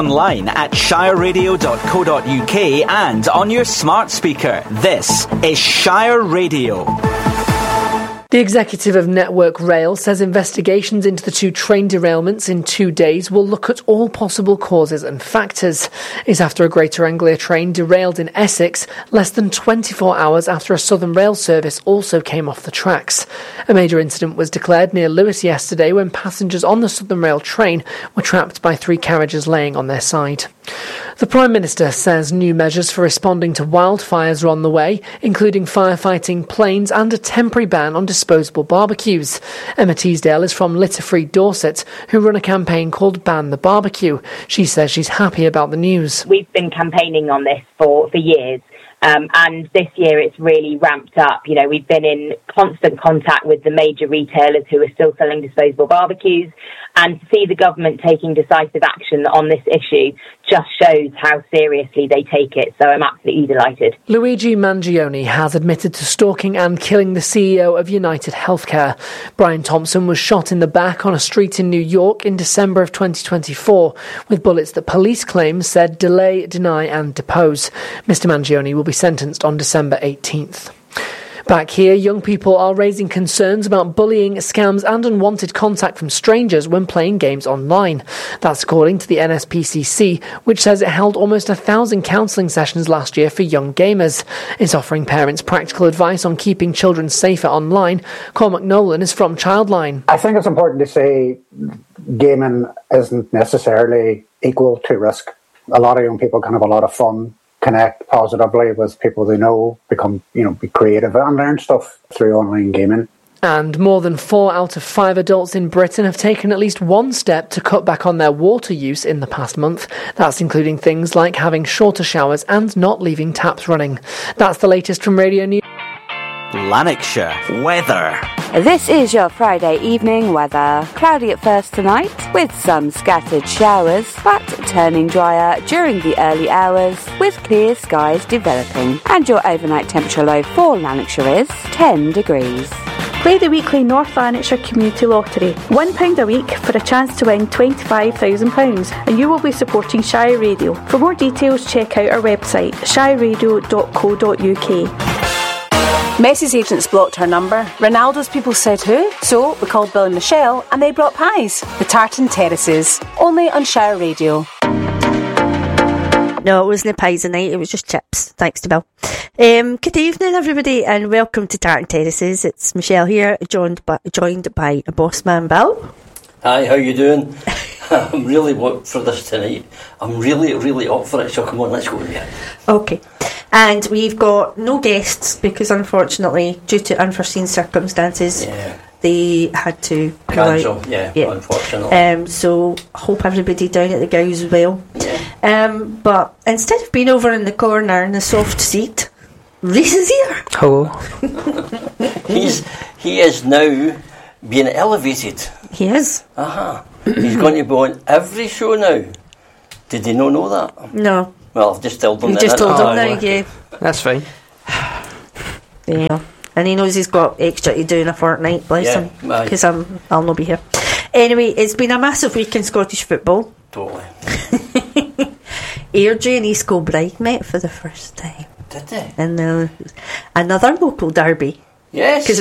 online at shireradio.co.uk and on your smart speaker. This is Shire Radio. The executive of Network Rail says investigations into the 2 train derailments in 2 days will look at all possible causes and factors. It's after a Greater Anglia train derailed in Essex less than 24 hours after a Southern Rail service also came off the tracks. A major incident was declared near Lewes yesterday when passengers on the Southern Rail train were trapped by 3 carriages laying on their side. The Prime Minister says new measures for responding to wildfires are on the way, including firefighting planes and a temporary ban on disposable barbecues. Emma Teasdale is from Litter Free Dorset, who run a campaign called Ban the Barbecue. She says she's happy about the news. We've been campaigning on this for years. And this year it's really ramped up. You know, we've been in constant contact with the major retailers who are still selling disposable barbecues, and to see the government taking decisive action on this issue just shows how seriously they take it. So I'm absolutely delighted. Luigi Mangione has admitted to stalking and killing the CEO of United Healthcare. Brian Thompson was shot in the back on a street in New York in December of 2024 with bullets that police claim said delay, deny and depose. Mr Mangione will be sentenced on December 18th. Back here, young people are raising concerns about bullying, scams and unwanted contact from strangers when playing games online. That's according to the NSPCC, which says it held almost 1,000 counselling sessions last year for young gamers. It's offering parents practical advice on keeping children safer online. Cormac Nolan is from Childline. I think it's important to say gaming isn't necessarily equal to risk. A lot of young people can have a lot of fun, connect positively with people they know, be creative and learn stuff through online gaming. And more than 4 out of 5 adults in Britain have taken at least one step to cut back on their water use in the past month. That's including things like having shorter showers and not leaving taps running. That's the latest from Radio News. Lanarkshire weather. This is your Friday evening weather. Cloudy at first tonight, with some scattered showers, but turning drier during the early hours, with clear skies developing. And your overnight temperature low for Lanarkshire is 10 degrees. Play the weekly North Lanarkshire Community Lottery. £1 a week for a chance to win £25,000, and you will be supporting Shire Radio. For more details, check out our website, shireradio.co.uk. Messi's agents blocked her number. Ronaldo's people said who? So we called Bill and Michelle and they brought pies. The Tartan Terraces. Only on Shire Radio. No, it wasn't pies tonight, it was just chips. Thanks to Bill. Good evening everybody and welcome to Tartan Terraces. It's Michelle here, joined by boss man Bill. Hi, how you doing? I'm really up for this tonight. I'm really up for it, so come on, let's go in here. Okay. And we've got no guests because unfortunately, due to unforeseen circumstances, they had to cancel. Unfortunately. So hope everybody down at the Gow's is well. But instead of being over in the corner in the soft seat, Reese is here. Hello. He is now being elevated. He is. He's going to be on every show now. Did they not know that? No. Well, I've just told them. You just told him now, yeah. That's fine. Yeah. And he knows he's got extra to do in a fortnight, bless him. Because I'll not be here. Anyway, it's been a massive week in Scottish football. Totally. Airdrie and East Kilbride met for the first time. Did they? And another local derby. Yes.